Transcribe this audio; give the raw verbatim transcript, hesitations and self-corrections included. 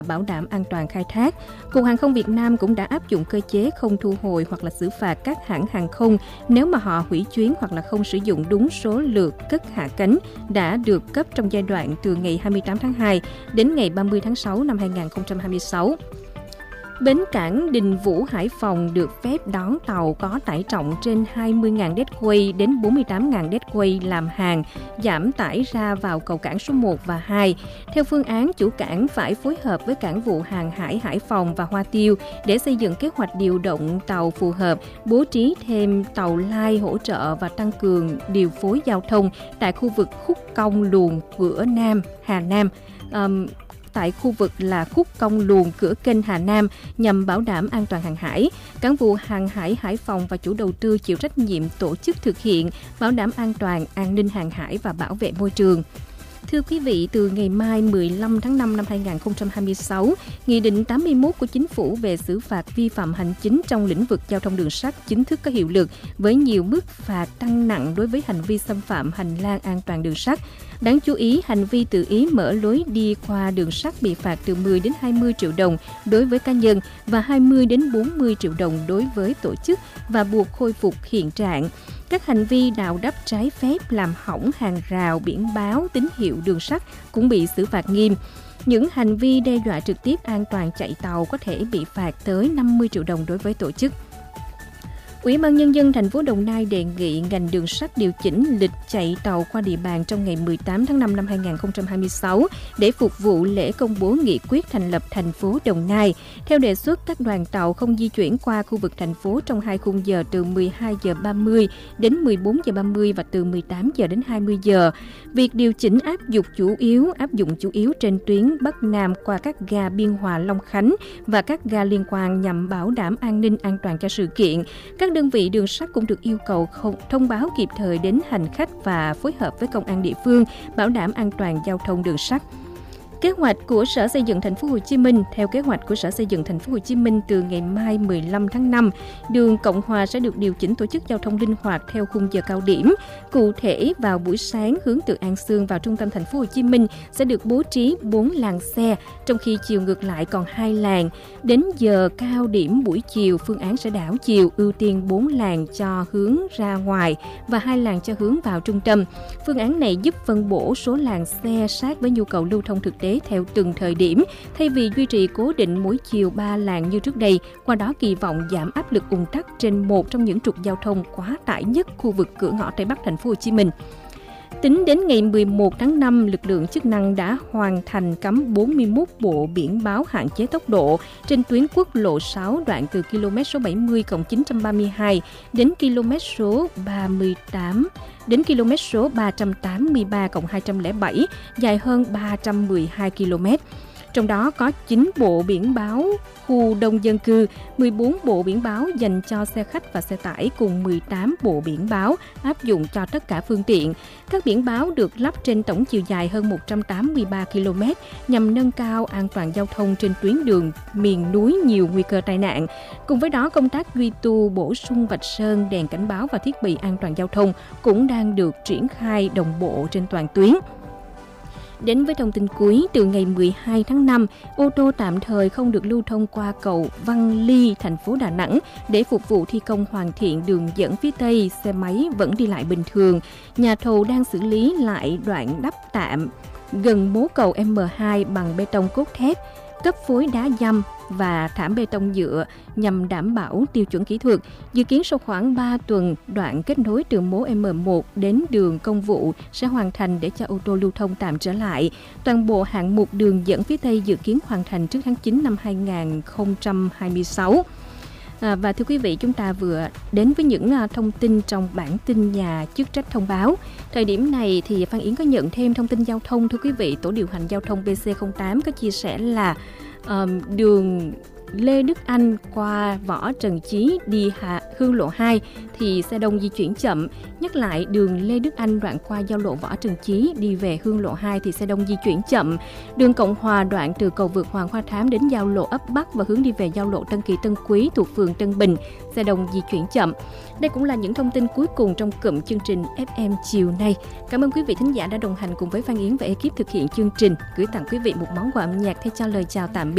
bảo đảm an toàn khai thác. Cục Hàng không Việt Nam cũng đã áp dụng cơ chế không thu hồi hoặc là xử phạt các hãng hàng không nếu mà họ hủy chuyến hoặc là không sử dụng đúng số lượt cất hạ cánh đã được cấp trong giai đoạn từ ngày hai mươi tám tháng hai đến ngày ba mươi tháng sáu năm hai nghìn không trăm hai mươi sáu. Bến cảng Đình Vũ, Hải Phòng được phép đón tàu có tải trọng trên hai mươi nghìn deadweight đến bốn mươi tám nghìn deadweight làm hàng, giảm tải ra vào cầu cảng số một và hai. Theo phương án, chủ cảng phải phối hợp với Cảng vụ Hàng hải Hải Phòng và Hoa Tiêu để xây dựng kế hoạch điều động tàu phù hợp, bố trí thêm tàu lai hỗ trợ và tăng cường điều phối giao thông tại khu vực khúc cong luồng cửa Nam, Hà Nam. Um, tại khu vực là khúc cong luồng cửa kênh Hà Nam nhằm bảo đảm an toàn hàng hải. Cảng vụ Hàng hải Hải Phòng và chủ đầu tư chịu trách nhiệm tổ chức thực hiện, bảo đảm an toàn, an ninh hàng hải và bảo vệ môi trường. Thưa quý vị, từ ngày mai mười lăm tháng năm năm hai nghìn không trăm hai mươi sáu, Nghị định tám mươi mốt của Chính phủ về xử phạt vi phạm hành chính trong lĩnh vực giao thông đường sắt chính thức có hiệu lực với nhiều mức phạt tăng nặng đối với hành vi xâm phạm hành lang an toàn đường sắt. Đáng chú ý, hành vi tự ý mở lối đi qua đường sắt bị phạt từ mười đến hai mươi triệu đồng đối với cá nhân và hai mươi đến bốn mươi triệu đồng đối với tổ chức và buộc khôi phục hiện trạng. Các hành vi đào đắp trái phép làm hỏng hàng rào, biển báo, tín hiệu đường sắt cũng bị xử phạt nghiêm. Những hành vi đe dọa trực tiếp an toàn chạy tàu có thể bị phạt tới năm mươi triệu đồng đối với tổ chức. Ủy ban Nhân dân thành phố Đồng Nai đề nghị ngành đường sắt điều chỉnh lịch chạy tàu qua địa bàn trong ngày mười tám tháng năm năm hai nghìn không trăm hai mươi sáu để phục vụ lễ công bố nghị quyết thành lập thành phố Đồng Nai. Theo đề xuất, các đoàn tàu không di chuyển qua khu vực thành phố trong hai khung giờ từ mười hai giờ ba mươi đến mười bốn giờ ba mươi và từ mười tám giờ đến hai mươi giờ. Việc điều chỉnh áp dụng chủ yếu áp dụng chủ yếu trên tuyến Bắc Nam qua các ga Biên Hòa, Long Khánh và các ga liên quan nhằm bảo đảm an ninh an toàn cho sự kiện. Các đơn vị đường sắt cũng được yêu cầu không thông báo kịp thời đến hành khách và phối hợp với công an địa phương bảo đảm an toàn giao thông đường sắt. Kế hoạch của Sở Xây dựng Thành phố Hồ Chí Minh, theo kế hoạch của Sở Xây dựng Thành phố Hồ Chí Minh từ ngày mai mười lăm tháng năm, đường Cộng Hòa sẽ được điều chỉnh tổ chức giao thông linh hoạt theo khung giờ cao điểm. Cụ thể, vào buổi sáng hướng từ An Sương vào trung tâm Thành phố Hồ Chí Minh sẽ được bố trí bốn làn xe, trong khi chiều ngược lại còn hai làn. Đến giờ cao điểm buổi chiều, phương án sẽ đảo chiều, ưu tiên bốn làn cho hướng ra ngoài và hai làn cho hướng vào trung tâm. Phương án này giúp phân bổ số làn xe sát với nhu cầu lưu thông thực tế theo từng thời điểm, thay vì duy trì cố định mỗi chiều ba làn như trước đây, qua đó kỳ vọng giảm áp lực ùn tắc trên một trong những trục giao thông quá tải nhất khu vực cửa ngõ Tây Bắc Thành phố Hồ Chí Minh. Tính đến ngày mười một tháng năm, lực lượng chức năng đã hoàn thành cắm bốn mươi mốt bộ biển báo hạn chế tốc độ trên tuyến quốc lộ sáu đoạn từ km số bảy mươi cộng chín trăm ba mươi hai đến km số ba mươi tám đến km số ba trăm tám mươi ba cộng hai trăm lẻ bảy, dài hơn ba trăm mười hai ki lô mét. Trong đó có chín bộ biển báo khu đông dân cư, mười bốn bộ biển báo dành cho xe khách và xe tải cùng mười tám bộ biển báo áp dụng cho tất cả phương tiện. Các biển báo được lắp trên tổng chiều dài hơn một trăm tám mươi ba ki lô mét nhằm nâng cao an toàn giao thông trên tuyến đường miền núi nhiều nguy cơ tai nạn. Cùng với đó, công tác duy tu, bổ sung vạch sơn, đèn cảnh báo và thiết bị an toàn giao thông cũng đang được triển khai đồng bộ trên toàn tuyến. Đến với thông tin cuối, từ ngày mười hai tháng năm, ô tô tạm thời không được lưu thông qua cầu Văn Ly, thành phố Đà Nẵng để phục vụ thi công hoàn thiện đường dẫn phía Tây, xe máy vẫn đi lại bình thường. Nhà thầu đang xử lý lại đoạn đắp tạm gần mố cầu M hai bằng bê tông cốt thép, cấp phối đá dăm và thảm bê tông nhựa nhằm đảm bảo tiêu chuẩn kỹ thuật. Dự kiến sau khoảng ba tuần, đoạn kết nối từ mố M một đến đường Công vụ sẽ hoàn thành để cho ô tô lưu thông tạm trở lại. Toàn bộ hạng mục đường dẫn phía Tây dự kiến hoàn thành trước tháng chín năm hai nghìn không trăm hai mươi sáu. À, và thưa quý vị, chúng ta vừa đến với những uh, thông tin trong bản tin nhà chức trách thông báo. Thời điểm này thì Phan Yến có nhận thêm thông tin giao thông. Thưa quý vị, Tổ điều hành giao thông B C không tám có chia sẻ là uh, đường Lê Đức Anh qua Võ Trần Chí đi hạ, Hương Lộ hai thì xe đông di chuyển chậm. Nhắc lại, đường Lê Đức Anh đoạn qua giao lộ Võ Trần Chí đi về Hương Lộ hai thì xe đông di chuyển chậm. Đường Cộng Hòa đoạn từ cầu vượt Hoàng Hoa Thám đến giao lộ ấp Bắc và hướng đi về giao lộ Tân Kỳ Tân Quý thuộc phường Tân Bình, xe đông di chuyển chậm. Đây cũng là những thông tin cuối cùng trong cụm chương trình ép em chiều nay. Cảm ơn quý vị thính giả đã đồng hành cùng với Phan Yến và ekip thực hiện chương trình. Gửi tặng quý vị một món quà âm nhạc thay cho lời chào tạm biệt.